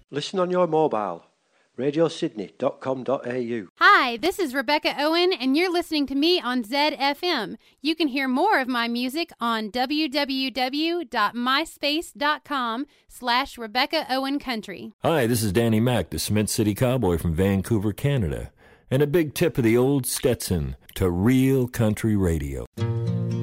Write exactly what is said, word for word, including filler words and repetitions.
Listen on your mobile. radio sydney dot com dot a u. Hi, this is Rebecca Owen, and you're listening to me on Zed F M. You can hear more of my music on www.myspace.com slash Rebecca Owen Country. Hi, this is Danny Mac, the Cement City Cowboy from Vancouver, Canada. And a big tip of the old Stetson to real country radio.